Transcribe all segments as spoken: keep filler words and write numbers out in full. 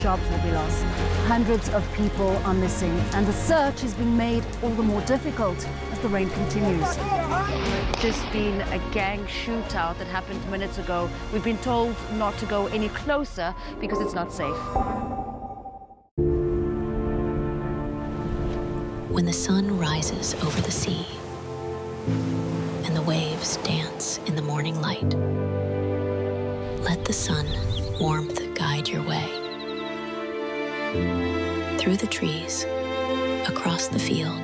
Jobs will be lost. Hundreds of people are missing, and the search is being made all the more difficult as the rain continues. Just been a gang shootout that happened minutes ago. We've been told not to go any closer because it's not safe. When the sun rises over the sea and the waves dance in the morning light, let the sun warmth guide your way. Through the trees, across the field.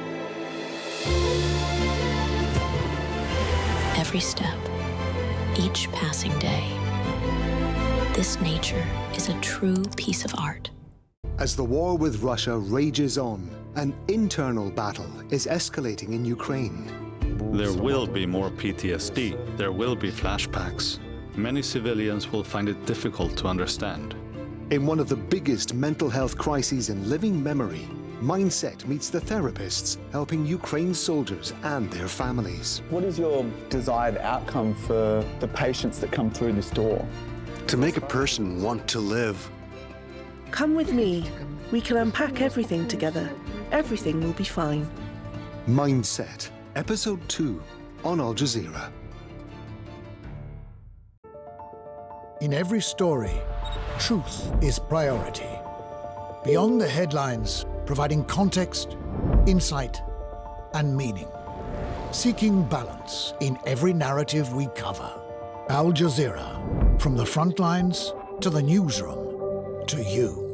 Every step, each passing day. This nature is a true piece of art. As the war with Russia rages on, an internal battle is escalating in Ukraine. There will be more P T S D. There will be flashbacks. Many civilians will find it difficult to understand. In one of the biggest mental health crises in living memory, Mindset meets the therapists helping Ukraine soldiers and their families. What is your desired outcome for the patients that come through this door? To make a person want to live. Come with me. We can unpack everything together. Everything will be fine. Mindset, Episode two, on Al Jazeera. In every story, truth is priority. Beyond the headlines, providing context, insight, and meaning. Seeking balance in every narrative we cover. Al Jazeera, from the front lines to the newsroom to you.